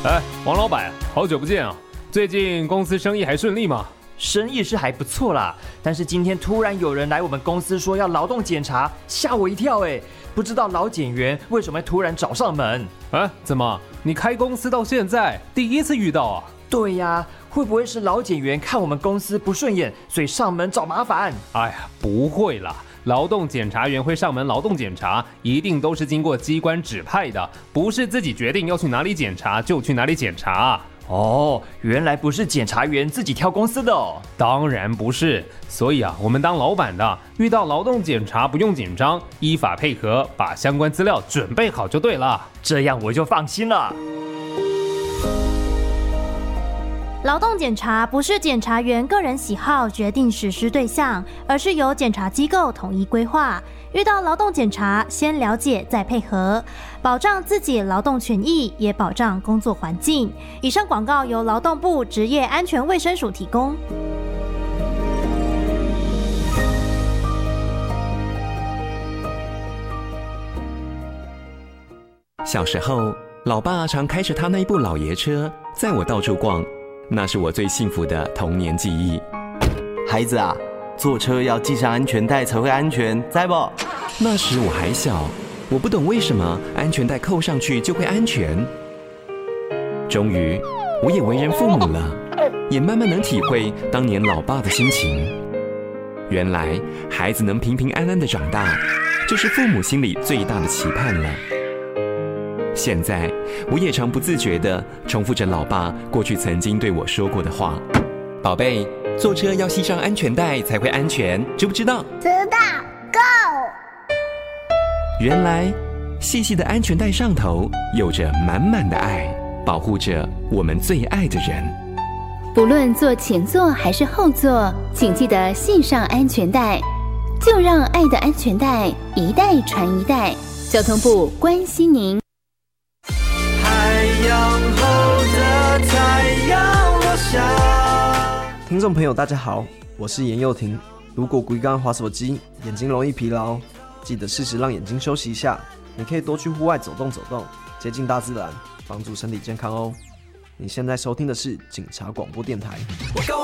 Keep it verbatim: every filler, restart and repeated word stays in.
哎，王老板，好久不见啊！最近公司生意还顺利吗？ 生意是还不错啦，但是今天突然有人来我们公司说要劳动检查，吓我一跳哎！不知道劳检员为什么会突然找上门？ 啊，怎么？你开公司到现在第一次遇到啊？ 对呀，会不会是劳检员看我们公司不顺眼，所以上门找麻烦？ 哎呀，不会啦。劳动检查员会上门劳动检查，一定都是经过机关指派的，不是自己决定要去哪里检查就去哪里检查。 哦，原来不是检察员自己挑公司的哦。 当然不是，所以啊，我们当老板的遇到劳动检查不用紧张，依法配合，把相关资料准备好就对了。 这样我就放心了。 劳动检查不是检察员个人喜好决定实施对象，而是由检察机构统一规划。遇到劳动检查，先了解再配合，保障自己劳动权益，也保障工作环境。以上广告由劳动部职业安全卫生署提供。 小时候，老爸常开着他那一部老爷车载我到处逛，那是我最幸福的童年记忆。 孩子啊，坐车要系上安全带才会安全，知不？ 那时我还小，我不懂为什么安全带扣上去就会安全。终于，我也为人父母了，也慢慢能体会当年老爸的心情。原来，孩子能平平安安的长大，这是父母心里最大的期盼了。现在，我也常不自觉地重复着老爸过去曾经对我说过的话：宝贝，坐车要系上安全带才会安全，知不知道？ 知道 ，Go！ 原来，细细的安全带上头有着满满的爱，保护着我们最爱的人。 不论坐前座还是后座，请记得系上安全带，就让爱的安全带一代传一代。交通部关心您。 海洋后的太阳落下。 听众朋友大家好，我是严佑廷。如果规刚滑手机，眼睛容易疲劳，记得适时让眼睛休息一下。你可以多去户外走动走动，接近大自然，帮助身体健康哦。你现在收听的是警察广播电台。